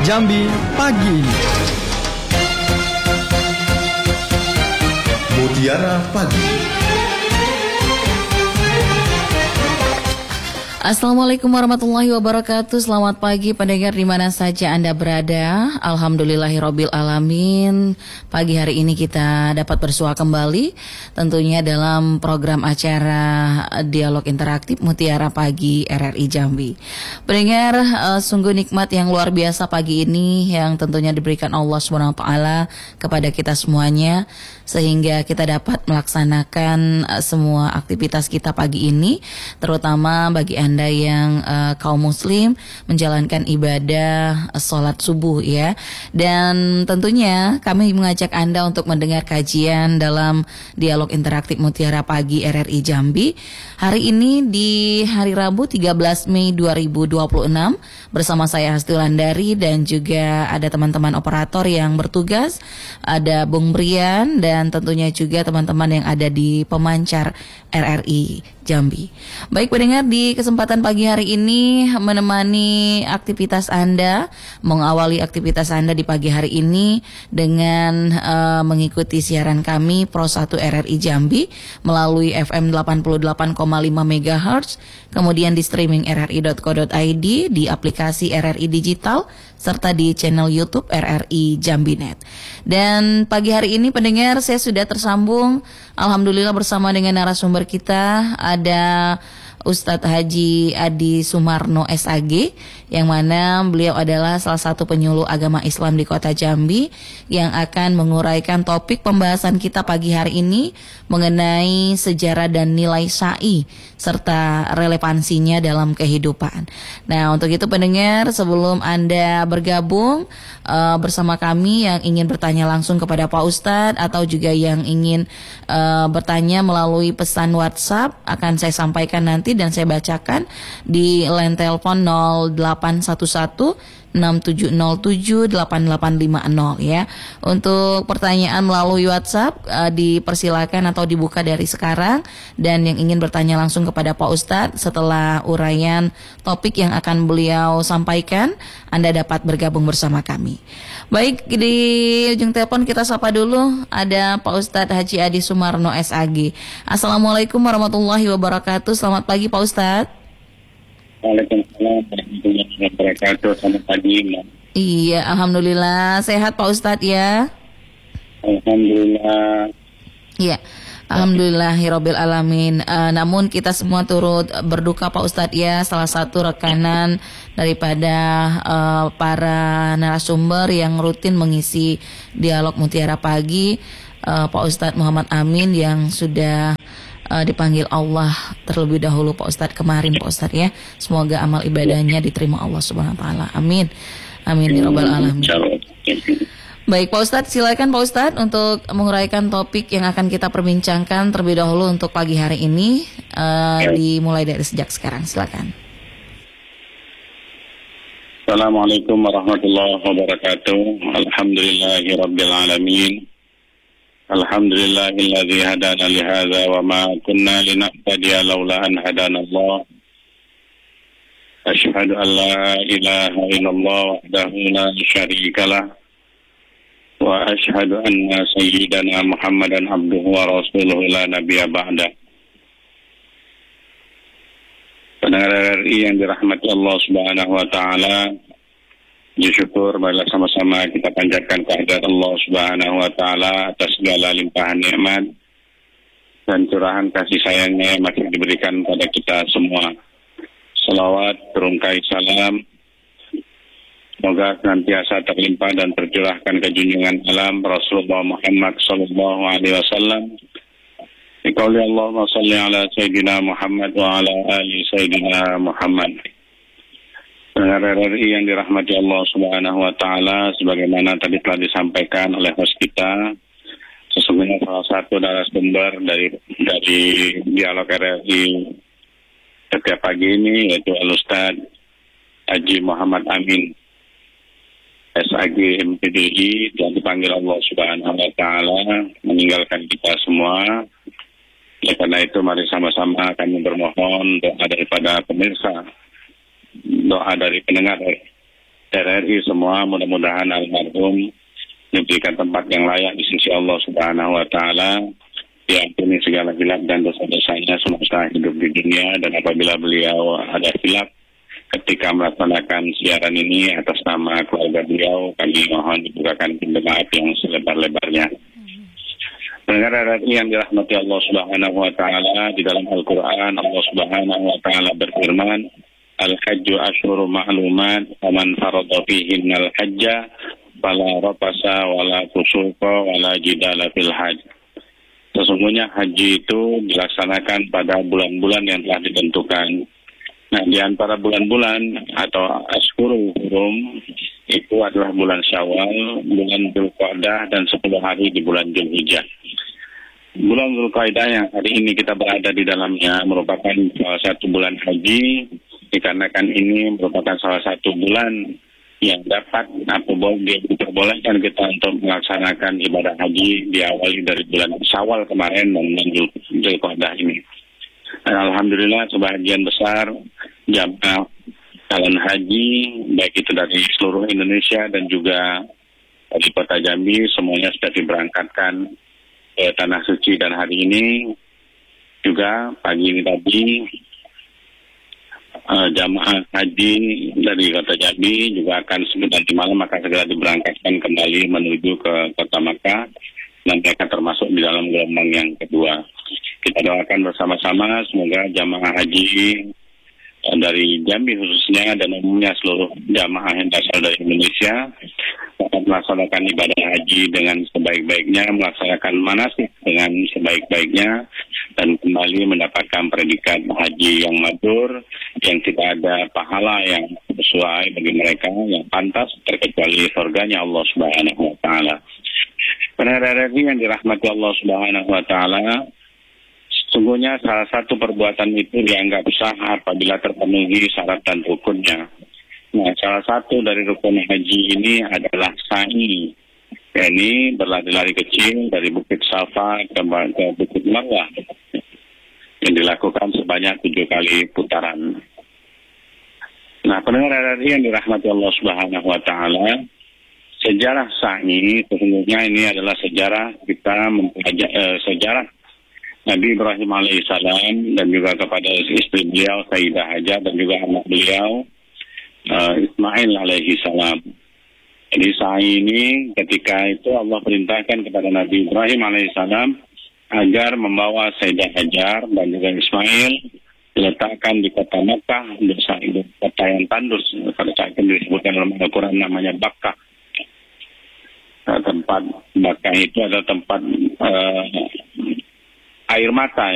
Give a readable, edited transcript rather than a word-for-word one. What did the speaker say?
Jambi pagi. Mutiara Pagi. Assalamualaikum warahmatullahi wabarakatuh. Selamat pagi pendengar di mana saja Anda berada. Alhamdulillahirabbil alamin. Pagi hari ini kita dapat bersua kembali tentunya dalam program acara Dialog Interaktif Mutiara Pagi RRI Jambi. Pendengar, sungguh nikmat yang luar biasa pagi ini yang tentunya diberikan Allah SWT kepada kita semuanya, sehingga kita dapat melaksanakan semua aktivitas kita pagi ini, terutama bagi Anda yang kaum muslim menjalankan ibadah sholat subuh ya. Dan tentunya kami mengajak Anda untuk mendengar kajian dalam Dialog Interaktif Mutiara Pagi RRI Jambi. Hari ini di hari Rabu 13 Mei 2026 bersama saya Hasdul Andari dan juga ada teman-teman operator yang bertugas, ada Bung Brian dan tentunya juga teman-teman yang ada di pemancar RRI Jambi. Baik pendengar, di kesempatan pagi hari ini menemani aktivitas Anda, mengawali aktivitas Anda di pagi hari ini dengan mengikuti siaran kami Pro 1 RRI Jambi melalui FM 88,5 MHz, kemudian di streaming rri.co.id, di aplikasi RRI Digital, serta di channel YouTube RRI Jambi.net. Dan pagi hari ini pendengar, saya sudah tersambung alhamdulillah bersama dengan narasumber kita, ada Ustadz Haji Adi Sumarno SAG, yang mana beliau adalah salah satu penyuluh agama Islam di Kota Jambi yang akan menguraikan topik pembahasan kita pagi hari ini mengenai sejarah dan nilai syai serta relevansinya dalam kehidupan. Nah, untuk itu pendengar, sebelum Anda bergabung bersama kami yang ingin bertanya langsung kepada Pak Ustadz atau juga yang ingin bertanya melalui pesan WhatsApp, akan saya sampaikan nanti dan saya bacakan di line telepon 0811 6707 8850 ya. Untuk pertanyaan melalui WhatsApp dipersilakan atau dibuka dari sekarang, dan yang ingin bertanya langsung kepada Pak Ustadz setelah uraian topik yang akan beliau sampaikan, Anda dapat bergabung bersama kami. Baik, di ujung telepon kita sapa dulu ada Pak Ustadz Haji Adi Sumarno SAG. Assalamualaikum warahmatullahi wabarakatuh. Selamat pagi Pak Ustadz. Waalaikumsalam warahmatullahi wabarakatuh. Selamat pagi, Mbak. Iya, alhamdulillah sehat Pak Ustadz ya. Alhamdulillah. Iya, alhamdulillahirabbil alamin. Namun kita semua turut berduka Pak Ustadz ya, salah satu rekanan daripada para narasumber yang rutin mengisi Dialog Mutiara Pagi, Pak Ustadz Muhammad Amin yang sudah dipanggil Allah terlebih dahulu Pak Ustadz kemarin Pak Ustadz ya. Semoga amal ibadahnya diterima Allah Subhanahu wa taala. Amin. Amin ya rabbal alamin. Baik Pak Ustadz, silakan Pak Ustadz untuk menguraikan topik yang akan kita perbincangkan terlebih dahulu untuk pagi hari ini, dimulai dari sejak sekarang. Silakan. Assalamualaikum warahmatullahi wabarakatuh. Alhamdulillahirabbil alamin. Alhamdulillahilladzi hadana li hadza wa ma kunna linahtadiya laula an hadanallah. Asyhadu an la ilaha illallah wahdahu la syarikalah wa asyhadu anna sayyidana Muhammadan abduhu wa rasuluhu la nabiyya ba'da. Pendengar RRI yang dirahmati Allah Subhanahu wa taala, syukur marilah sama-sama kita panjatkan kehadirat Allah Subhanahu wa taala atas segala limpahan nikmat dan curahan kasih sayangnya yang masih diberikan pada kita semua. Salawat, terungkai salam semoga senantiasa terlimpah dan tercurahkan ke junjungan alam Rasulullah Muhammad sallallahu alaihi wasallam. Biqauli Allahumma shalli ala sayyidina Muhammad wa ala ali sayyidina Muhammad. Pendengar RRI yang dirahmati Allah Subhanahu wa taala, sebagaimana tadi telah disampaikan oleh host kita, sesungguhnya salah satu narasumber dari Dialog RRI setiap pagi ini yaitu Al-Ustadz Haji Muhammad Amin SAG MPDI, telah dipanggil Allah Subhanahu wa taala meninggalkan kita semua. Oleh karena itu mari sama-sama kami bermohon doa daripada pemirsa, doa dari pendengar RRI semua, mudah-mudahan almarhum diberikan tempat yang layak di sisi Allah Subhanahu wa Ta'ala, diampuni segala hilaf dan dosa-dosanya semasa hidup di dunia. Dan apabila beliau ada hilaf ketika melaksanakan siaran ini, atas nama keluarga beliau kami mohon dibukakan pintu maaf yang selebar-lebarnya. Pendengar RRI yang dirahmati Allah Subhanahu wa Ta'ala, di dalam Al-Quran Allah Subhanahu wa Ta'ala berfirman, Al-Hajju Ashhurun Ma'lumat, faman farada fihinnal hajja fala rafasa wala fusuqa wala jidala fil hajj. Sesungguhnya haji itu dilaksanakan pada bulan-bulan yang telah ditentukan. Nah, di antara bulan-bulan atau Ashhurul Hurum itu adalah bulan Syawal, bulan Dzulqa'dah, dan 10 hari di bulan Dzulhijjah. Bulan Dzulqa'dah yang hari ini kita berada di dalamnya merupakan salah satu bulan haji, dikarenakan ini merupakan salah satu bulan yang dapat diperbolehkan kita untuk melaksanakan ibadah haji diawali dari bulan Syawal kemarin dan bulan Dzulqa'dah ini. Dan alhamdulillah sebagian besar jamaah calon haji baik itu dari seluruh Indonesia dan juga dari Kota Jambi semuanya sudah diberangkatkan ke Tanah Suci, dan hari ini juga pagi ini tadi jamaah haji dari Kota Jambi juga akan nanti malam akan segera diberangkatkan kembali menuju ke Kota Makkah, dan mereka termasuk di dalam gelombang yang kedua. Kita doakan bersama-sama semoga jamaah haji dari Jambi khususnya dan umumnya seluruh jamaah yang berasal dari Indonesia dapat melaksanakan ibadah haji dengan sebaik-baiknya, melaksanakan manasik dengan sebaik-baiknya, dan kembali mendapatkan predikat haji yang mabrur, yang tidak ada pahala yang sesuai bagi mereka yang pantas terkecuali surganya Allah Subhanahu wa Ta'ala. Pendengar yang dirahmati Allah Subhanahu wa Ta'ala, sesungguhnya salah satu perbuatan itu dianggap sah apabila terpenuhi syarat dan rukunnya. Nah, salah satu dari rukun haji ini adalah sa'i, yakni berlari-lari kecil dari Bukit Safa ke Bukit Marwah yang dilakukan sebanyak 7 kali putaran. Nah, pendengar RRI yang dirahmati Allah Subhanahu wa Ta'ala, sejarah sa'i sesungguhnya ini adalah sejarah kita sejarah Nabi Ibrahim alaihissalam dan juga kepada istri beliau Sayyidah Hajar dan juga anak beliau Ismail alaihissalam. Jadi sa'i ini ketika itu Allah perintahkan kepada Nabi Ibrahim alaihissalam agar membawa Sayyidah Hajar dan juga Ismail diletakkan di kota Makkah, di kota yang tandus, pada saat itu disebutkan dalam Al-Quran namanya Bakkah. Tempat Bakkah itu adalah tempat air mata